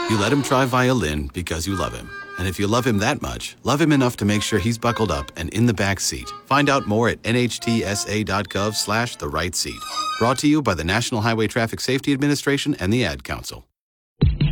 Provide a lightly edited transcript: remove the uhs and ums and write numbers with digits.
You let him try violin because you love him. And if you love him that much, love him enough to make sure he's buckled up and in the back seat. Find out more at nhtsa.gov/the right seat. Brought to you by the National Highway Traffic Safety Administration and the Ad Council.